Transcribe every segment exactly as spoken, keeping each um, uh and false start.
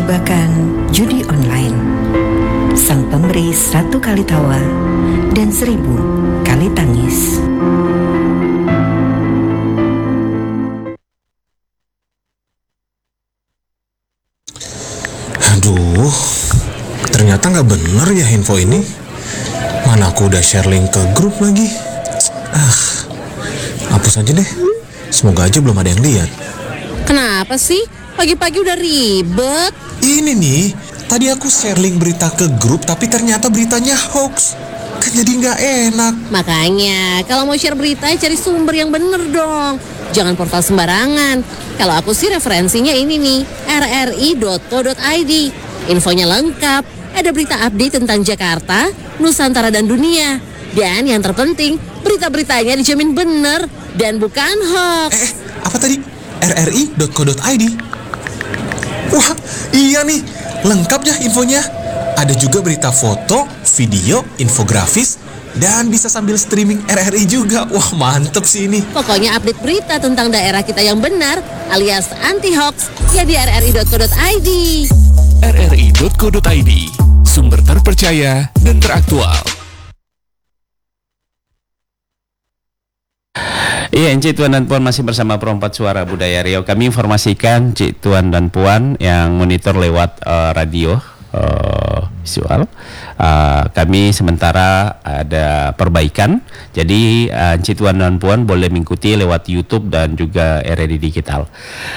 jebakan judi online. Sang pemberi satu kali tawa dan seribu kali tangis. Aduh, ternyata nggak bener ya info ini. Mana aku udah share link ke grup lagi. Ah, hapus aja deh. Semoga aja belum ada yang lihat. Kenapa sih? Pagi-pagi udah ribet. Ini nih, tadi aku share link berita ke grup tapi ternyata beritanya hoax. Kan jadi nggak enak. Makanya, kalau mau share berita cari sumber yang bener dong. Jangan portal sembarangan. Kalau aku sih referensinya ini nih, r r i dot co dot i d. Infonya lengkap, ada berita update tentang Jakarta, Nusantara dan dunia. Dan yang terpenting, berita-beritanya dijamin bener dan bukan hoax. Eh, apa tadi? r r i dot co dot i d. Wah, iya nih, lengkap ya infonya. Ada juga berita foto, video, infografis, dan bisa sambil streaming R R I juga. Wah, mantep sih ini. Pokoknya update berita tentang daerah kita yang benar alias anti-hoax ya di r r i dot co dot i d. r r i dot co dot i d, sumber terpercaya dan teraktual. Iya, Cik Tuan dan Puan masih bersama Perompat Suara Budaya Riau. Kami informasikan Cik Tuan dan Puan yang monitor lewat uh, radio uh, visual. Uh, kami sementara ada perbaikan. Jadi uh, Cik Tuan dan Puan boleh mengikuti lewat YouTube dan juga R R I Digital.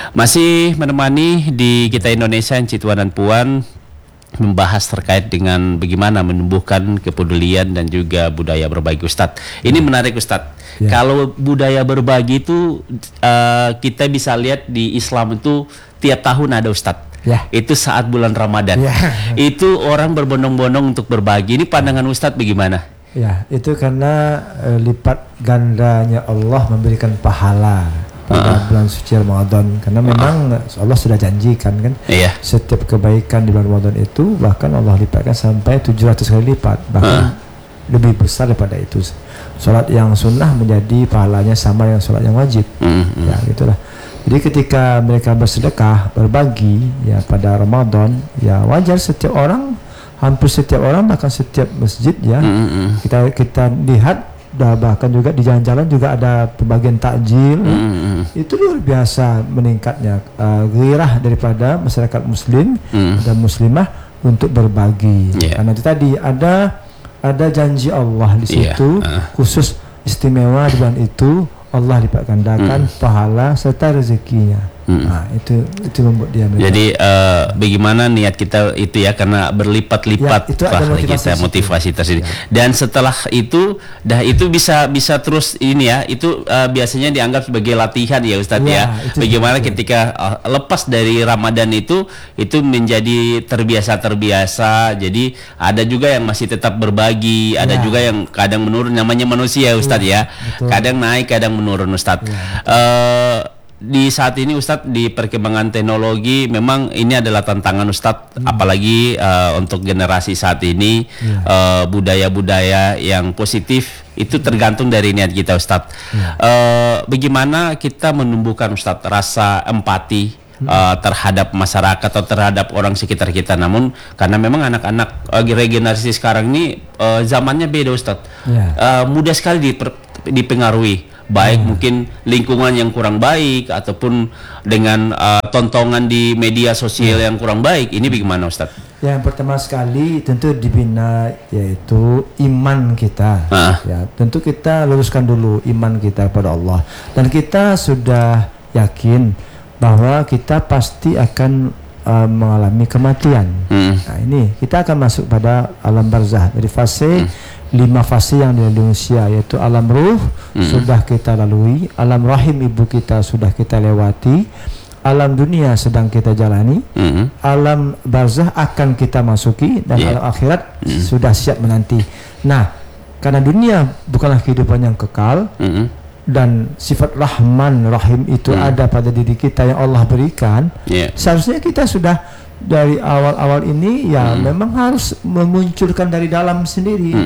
Masih menemani di Kita Indonesia Cik Tuan dan Puan membahas terkait dengan bagaimana menumbuhkan kepedulian dan juga budaya berbagi, Ustadz. Ini menarik, Ustadz. Ya. Kalau budaya berbagi itu uh, kita bisa lihat di Islam itu tiap tahun ada, Ustadz. Ya. Itu saat bulan Ramadan. Ya. Itu orang berbondong-bondong untuk berbagi. Ini pandangan Ustadz bagaimana? Ya, itu karena uh, lipat gandanya Allah memberikan pahala pada uh-uh. bulan suci Ramadan, karena memang uh-uh. Allah sudah janjikan kan, iya. setiap kebaikan di bulan Ramadan itu bahkan Allah lipatkan sampai tujuh ratus kali lipat, bahkan uh-uh. lebih besar daripada itu. Salat yang sunnah menjadi pahalanya sama dengan salat yang wajib. uh-uh. Ya gitulah. Jadi ketika mereka bersedekah, berbagi ya pada Ramadan, ya wajar setiap orang, hampir setiap orang, bahkan setiap masjid ya, uh-uh. kita kita lihat. Dan bahkan juga di jalan-jalan juga ada pembagian takjil. Mm. Itu luar biasa meningkatnya uh, gairah daripada masyarakat muslim mm. dan muslimah untuk berbagi. Yeah. Karena itu tadi ada ada janji Allah di situ, yeah. uh. khusus istimewa di bulan itu Allah lipat gandakan mm. pahala serta rezekinya. Hmm. Nah, itu itu membuat dia mereka. Jadi uh, bagaimana niat kita itu ya, karena berlipat-lipat ya, pahala kita, motivasi tersendiri. Ya. Dan setelah itu dah itu bisa bisa terus ini ya, itu uh, biasanya dianggap sebagai latihan ya Ustadz ya. ya. Bagaimana itu. ketika uh, lepas dari Ramadan itu itu menjadi terbiasa-terbiasa. Jadi ada juga yang masih tetap berbagi, ada ya. juga yang kadang menurun, namanya manusia Ustadz ya. ya. Kadang naik, kadang menurun Ustadz. Ya. Uh, Di saat ini Ustadz, di perkembangan teknologi memang ini adalah tantangan Ustadz, hmm. apalagi uh, untuk generasi saat ini, yeah. uh, budaya-budaya yang positif itu tergantung dari niat kita Ustadz. Yeah. Uh, bagaimana kita menumbuhkan Ustadz rasa empati hmm. uh, terhadap masyarakat atau terhadap orang sekitar kita. Namun karena memang anak-anak uh, regenerasi sekarang ini uh, zamannya beda Ustadz, yeah. uh, mudah sekali diper, dipengaruhi. Baik hmm. mungkin lingkungan yang kurang baik ataupun dengan uh, tontonan di media sosial hmm. yang kurang baik. Ini bagaimana Ustadz? Yang pertama sekali tentu dibina yaitu iman kita. Ah. Ya, tentu kita luruskan dulu iman kita pada Allah, dan kita sudah yakin bahwa kita pasti akan uh, mengalami kematian. Hmm. Nah, ini kita akan masuk pada alam barzah dari fase hmm. lima fase yang di manusia, yaitu alam ruh mm-hmm. sudah kita lalui, alam rahim ibu kita sudah kita lewati, alam dunia sedang kita jalani, mm-hmm. alam barzah akan kita masuki, dan yeah. alam akhirat mm-hmm. sudah siap menanti. Nah, karena dunia bukanlah kehidupan yang kekal, mm-hmm. dan sifat Rahman Rahim itu mm-hmm. ada pada diri kita yang Allah berikan, yeah. seharusnya kita sudah dari awal-awal ini ya mm-hmm. memang harus memunculkan dari dalam sendiri. Mm-hmm.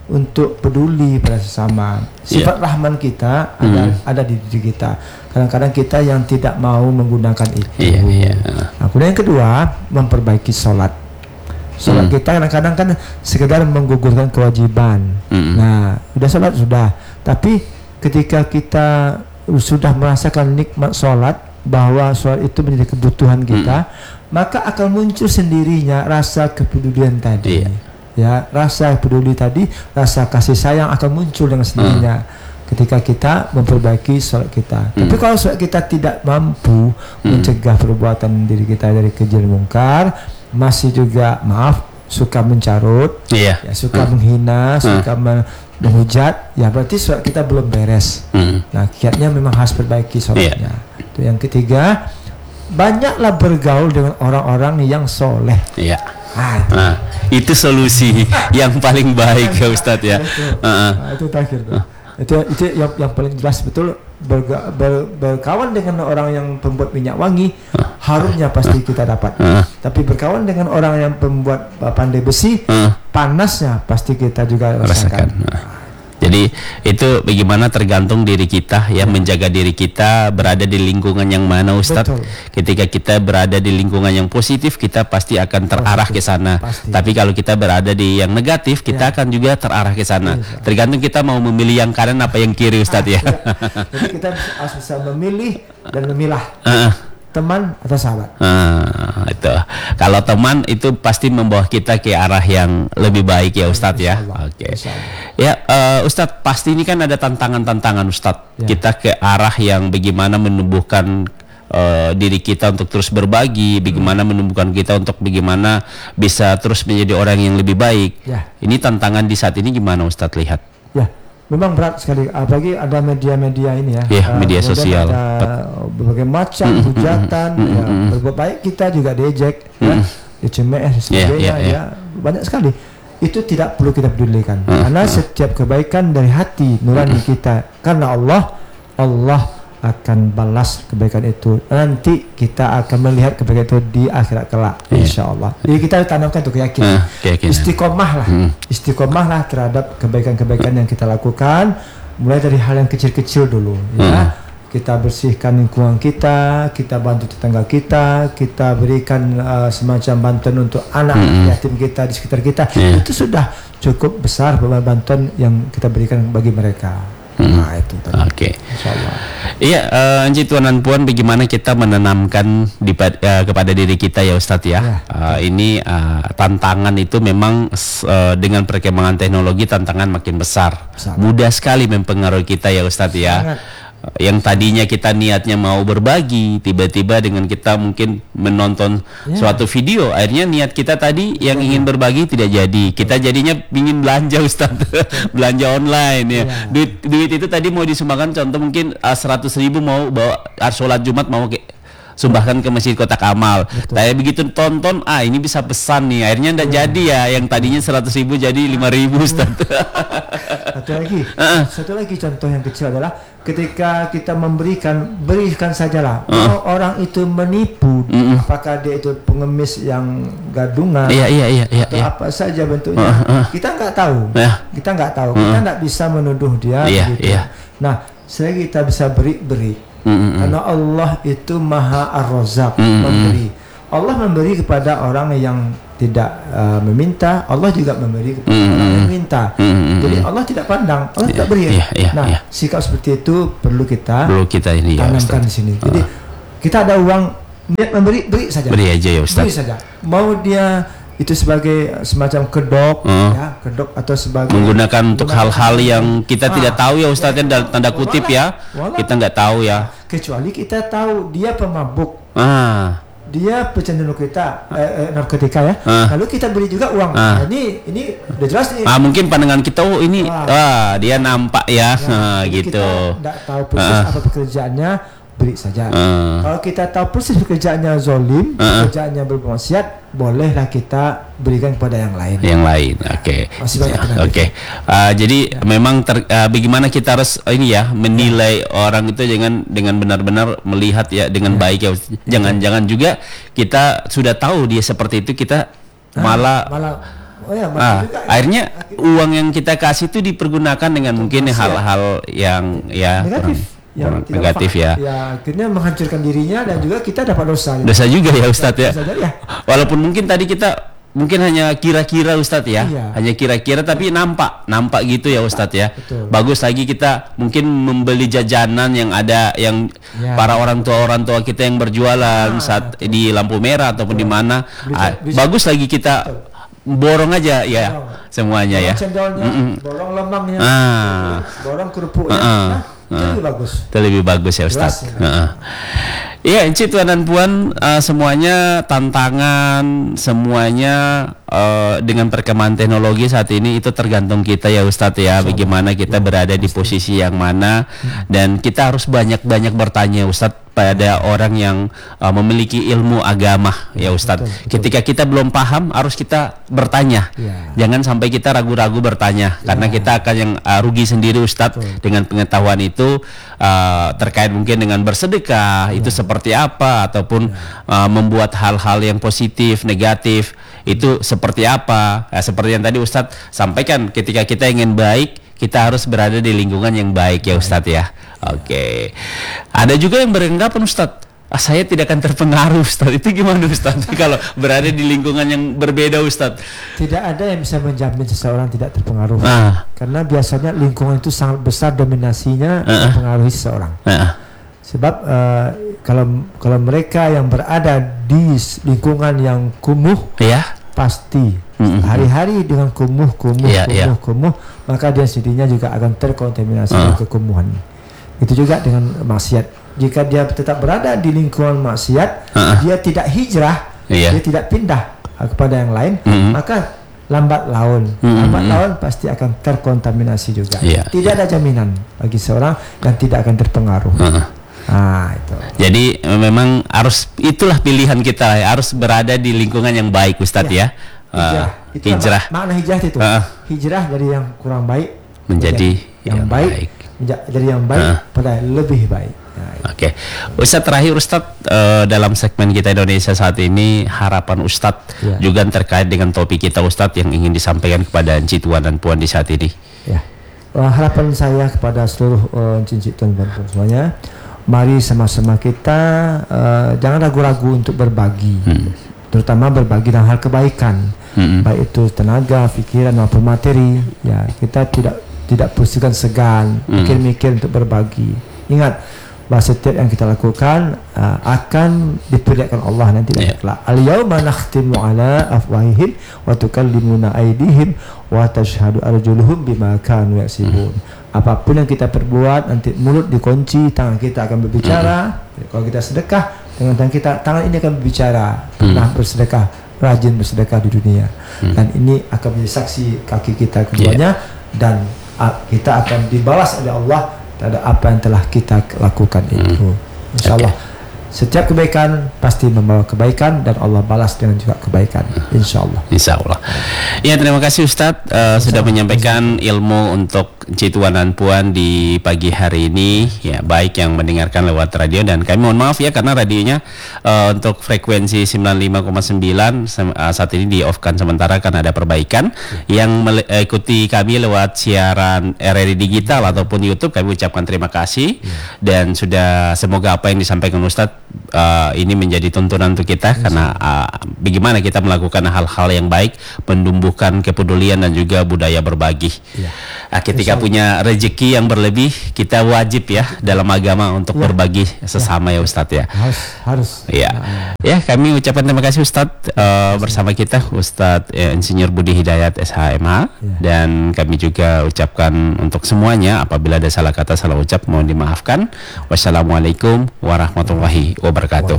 untuk peduli pada sesama. Sifat yeah. rahman kita ada mm. ada di diri kita. Kadang-kadang kita yang tidak mau menggunakan itu. Yeah, yeah. Nah, kemudian yang kedua, memperbaiki sholat. Sholat mm. kita kadang-kadang kan sekedar menggugurkan kewajiban. Mm. Nah, sudah sholat sudah. Tapi ketika kita sudah merasakan nikmat sholat, bahwa sholat itu menjadi kebutuhan kita, mm. maka akan muncul sendirinya rasa kepedulian tadi. Yeah. Ya, rasa peduli tadi, rasa kasih sayang akan muncul dengan sendirinya mm. ketika kita memperbaiki sholat kita. Mm. Tapi kalau sholat kita tidak mampu mm. mencegah perbuatan diri kita dari keji dan mungkar, masih juga maaf suka mencarut, yeah. ya, suka mm. menghina, mm. suka menghujat, ya berarti sholat kita belum beres. Mm. Nah, kiatnya memang harus perbaiki sholatnya. Yeah. Itu yang ketiga, banyaklah bergaul dengan orang-orang yang soleh. Iya. Ah, itu. Nah, itu solusi yang paling baik ya Ustadz ya. Itu, uh-uh. nah, itu terakhir tuh. Uh. Itu itu yang, yang paling jelas betul, berga, ber, berkawan dengan orang yang pembuat minyak wangi, uh. harumnya pasti kita dapat. Uh. Tapi berkawan dengan orang yang pembuat pandai besi, uh. panasnya pasti kita juga rasakan. rasakan. Uh. Jadi itu bagaimana tergantung diri kita ya, menjaga diri kita berada di lingkungan yang mana Ustadz. Betul. Ketika kita berada di lingkungan yang positif, kita pasti akan terarah ke sana. Tapi kalau kita berada di yang negatif, kita ya. akan juga terarah ke sana. Ya. Tergantung kita mau memilih yang kanan apa yang kiri Ustadz ah, ya. ya. Jadi kita harus bisa memilih dan memilah. Uh-uh. Teman atau sahabat. Hmm, itu. Kalau teman itu pasti membawa kita ke arah yang lebih baik ya Ustadz ya. Oke. Okay. Ya uh, Ustadz, pasti ini kan ada tantangan-tantangan Ustadz. Ya. Kita ke arah yang bagaimana menumbuhkan uh, diri kita untuk terus berbagi, bagaimana hmm. menumbuhkan kita untuk bagaimana bisa terus menjadi orang yang lebih baik. Ya. Ini tantangan di saat ini gimana Ustadz lihat? Ya. Memang berat sekali, apalagi ada media-media ini ya, yeah, uh, media sosial, ada berbagai macam mm, hujatan, mm, ya, mm, berbuat baik kita juga diejek, mm, ya, dicemeh, sebagainya, yeah, yeah, yeah. ya banyak sekali. Itu tidak perlu kita pedulikan, mm, karena mm. setiap kebaikan dari hati nurani mm. kita, karena Allah, Allah akan balas kebaikan itu. Nanti kita akan melihat kebaikan itu di akhirat kelak, yeah. insya Allah. Jadi kita tanamkan itu keyakinan, uh, istiqomah lah, hmm. istiqomah lah terhadap kebaikan-kebaikan yang kita lakukan, mulai dari hal yang kecil-kecil dulu, hmm. ya. Kita bersihkan lingkungan kita, kita bantu tetangga kita, kita berikan uh, semacam bantuan untuk anak hmm. yatim kita di sekitar kita. Yeah. Itu sudah cukup besar bantuan yang kita berikan bagi mereka. Hmm. Nah itu tadi. Oke. Okay. Iya, uh, Anji Tuan dan Puan, bagaimana kita menanamkan di, uh, kepada diri kita ya Ustadz ya. ya. Uh, ini uh, tantangan itu memang uh, dengan perkembangan teknologi tantangan makin besar. besar. Mudah sekali mempengaruhi kita ya Ustadz ya. Sangat. Yang tadinya kita niatnya mau berbagi, tiba-tiba dengan kita mungkin menonton yeah. suatu video, akhirnya niat kita tadi yang ingin berbagi tidak jadi. Kita jadinya ingin belanja Ustaz, belanja online ya. Yeah. Duit, duit itu tadi mau disumbangkan, contoh mungkin seratus ribu mau bawa sholat Jumat mau ke sumbahkan ke Masjid Kotak Amal. Tapi begitu tonton, ah ini bisa pesan nih, akhirnya tidak yeah. jadi ya. Yang tadinya seratus ribu jadi lima ribu Ustaz. Satu lagi, uh-uh. satu lagi contoh yang kecil adalah ketika kita memberikan, berikan sajalah. Uh-uh. Kalau orang itu menipu, uh-uh. apakah dia itu pengemis yang gadungan, iya, iya, iya, iya, atau iya. apa saja bentuknya, uh-uh. kita nggak tahu, uh-uh. kita nggak tahu, uh-uh. kita nggak bisa menuduh dia. Iya, gitu. iya. Nah, selagi kita bisa beri-beri, uh-uh. karena Allah itu Maha Ar-Razzaq, uh-uh. memberi. Allah memberi kepada orang yang tidak uh, meminta, Allah juga memberi kepada mm-hmm. orang yang minta. Mm-hmm. Jadi Allah tidak pandang, Allah yeah, tidak beri. Yeah, yeah, nah, yeah. sikap seperti itu perlu kita, perlu kita ini tanamkan ya, di sini. Jadi uh. kita ada uang, niat memberi, beri saja. Beri aja ya Ustaz. Beri saja. Mau dia itu sebagai semacam kedok, uh. ya, kedok atau sebagai menggunakan untuk hal-hal yang kita ah, tidak tahu ya Ustaz, ya, dalam tanda kutip walau, ya, walau, kita nggak tahu ya. Kecuali kita tahu dia pemabuk. Ah. Dia pecandu narkotika, eh, narkotika ya. Uh. Lalu kita beri juga uang. Uh. Nah, ini ini udah jelas nih. Ah mungkin pandangan kita, oh ini, wah, wah dia nampak ya, ya nah, gitu. Kita tidak tahu persis uh. apa pekerjaannya, beri saja. Uh. Kalau kita tahu persis pekerjaannya zolim, uh. pekerjaannya bermaksiat, bolehlah kita berikan kepada yang lain. Yang lain, oke. Okay. Oke. Okay. Uh, jadi ya. memang ter, uh, bagaimana kita harus uh, ini ya menilai ya. orang itu dengan dengan benar-benar melihat ya dengan ya. baik ya. Jangan-jangan juga kita sudah tahu dia seperti itu, kita nah, malah malah Oh ya, ah, juga, akhirnya ya. uang yang kita kasih itu dipergunakan dengan mungkin Maksiat. hal-hal yang ya negatif, yang kurang tidak negatif fa- ya. Ya, akhirnya menghancurkan dirinya dan juga kita dapat dosa. Dosa juga ya Ustadz ya. Dosa jadi ya. Walaupun mungkin tadi kita mungkin hanya kira-kira Ustadz ya, Iya. hanya kira-kira tapi nampak, nampak gitu ya Ustadz ya. Betul. Bagus lagi kita mungkin membeli jajanan yang ada yang Ya. para orang tua orang tua kita yang berjualan Ah, saat betul. di lampu merah ataupun di mana. Bisa- Ah, bisa- bagus lagi kita borong aja ya Borong. semuanya ya. Borong cendolnya, Mm-mm. borong lemangnya, Ah. borong kerupuknya, Ah. nah, itu Ah. lebih bagus. Itu lebih bagus ya Ustaz. Jelas, ya. Heeh. Iya, Encik, Tuan dan Puan, uh, semuanya tantangan, semuanya uh, dengan perkembangan teknologi saat ini itu tergantung kita ya Ustadz ya, bagaimana kita berada di posisi yang mana, dan kita harus banyak-banyak bertanya Ustadz pada orang yang uh, memiliki ilmu agama ya Ustadz. betul, betul. Ketika kita belum paham harus kita bertanya, Ya. jangan sampai kita ragu-ragu bertanya, karena kita akan yang uh, rugi sendiri Ustadz dengan pengetahuan itu uh, terkait mungkin dengan bersedekah itu seperti apa, ataupun uh, membuat hal-hal yang positif, negatif itu seperti apa. Nah, seperti yang tadi Ustadz sampaikan, ketika kita ingin baik kita harus berada di lingkungan yang baik ya Ustadz ya. Oke. Ada juga yang beranggapan Ustadz, ah, saya tidak akan terpengaruh Ustadz. Itu gimana Ustadz kalau berada di lingkungan yang berbeda Ustadz? Tidak ada yang bisa menjamin seseorang tidak terpengaruh. Ah. Karena biasanya lingkungan itu sangat besar dominasinya Ah. mempengaruhi seseorang. Nah, Sebab uh, kalau kalau mereka yang berada di s- lingkungan yang kumuh, ya. pasti Mm-mm. hari-hari dengan kumuh, kumuh, Iya, kumuh, iya. kumuh, maka dia sendirinya juga akan terkontaminasi Ah. dengan kekumuhan. Itu juga dengan maksiat. Jika dia tetap berada di lingkungan maksiat, Ah. dia tidak hijrah, Iya. dia tidak pindah uh, kepada yang lain, Mm-mm. maka lambat laun, Mm-mm. lambat laun pasti akan terkontaminasi juga. Iya, Tidak ada jaminan bagi seorang yang tidak akan terpengaruh. Heeh. Ah, itu. Jadi eh, memang harus, itulah pilihan kita lah, harus berada di lingkungan yang baik Ustadz ya. Hijrah. Eh, Itulah hijrah mak- makna hijrah itu. Ah. Hijrah dari yang kurang baik menjadi yang, yang baik, baik. menja- dari yang baik Ah. pada yang lebih baik. Nah, itu. Oke, Ustadz terakhir Ustadz, eh, dalam segmen kita Indonesia saat ini, harapan Ustadz Ya. juga terkait dengan topik kita Ustadz yang ingin disampaikan kepada Encik, Tuan dan Puan di saat ini. Ya. Uh, harapan saya kepada seluruh uh, cincin tuan dan puan semuanya, mari sama-sama kita uh, jangan ragu-ragu untuk berbagi, Hmm. terutama berbagi dalam hal kebaikan, Hmm. baik itu tenaga, pikiran maupun materi. Ya, kita tidak tidak bersegan segan, Hmm. mikir-mikir untuk berbagi. Ingat bahwa setiap yang kita lakukan uh, akan diperlihatkan Allah nanti Ya. kelak. Al-yauma nakhtimu ala afwahihim wa tukallimuna aydihim wa tashhadu arjuluhum bima kanu yaksibun. Apapun yang kita perbuat, nanti mulut dikunci, tangan kita akan berbicara. Kalau kita sedekah, dengan tangan kita, tangan ini akan berbicara. Pernah bersedekah, rajin bersedekah di dunia. Dan ini akan menjadi saksi kaki kita keduanya, dan uh, kita akan dibalas oleh Allah terhadap apa yang telah kita lakukan itu. InsyaAllah setiap kebaikan pasti membawa kebaikan, dan Allah balas dengan juga kebaikan, insyaallah. Insya Allah. Ya, terima kasih Ustadz eh, sudah menyampaikan ilmu untuk Encik, Tuan dan Puan di pagi hari ini. Ya, baik yang mendengarkan lewat radio, dan kami mohon maaf ya karena radionya eh, untuk frekuensi sembilan puluh lima koma sembilan sem- eh, saat ini di off kan sementara karena ada perbaikan. Yang mengikuti kami lewat siaran R R I digital ataupun YouTube, kami ucapkan terima kasih, dan sudah semoga apa yang disampaikan Ustadz uh, ini menjadi tuntunan untuk kita, karena uh, bagaimana kita melakukan hal-hal yang baik, menumbuhkan kepedulian dan juga budaya berbagi. Ya. Nah, ketika punya rezeki yang berlebih, kita wajib ya dalam agama untuk Ya. berbagi sesama ya Ustadz ya. Harus harus. Ya, ya kami ucapkan terima kasih Ustadz uh, bersama kita Ustadz eh, Insinyur Budi Hidayat S H M H, Ya. dan kami juga ucapkan untuk semuanya apabila ada salah kata salah ucap mohon dimaafkan. Wassalamualaikum warahmatullahi wabarakatuh.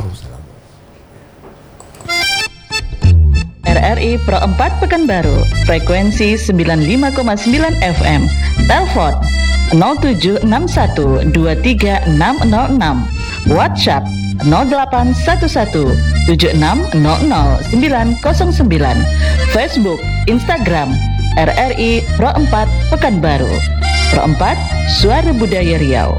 R R I Pro empat Pekanbaru, frekuensi sembilan puluh lima koma sembilan F M. Telepon nol tujuh enam satu dua tiga enam nol enam. WhatsApp nol delapan satu satu tujuh enam nol nol sembilan nol sembilan. Facebook, Instagram R R I Pro empat Pekanbaru. Pro empat, Suara Budaya Riau.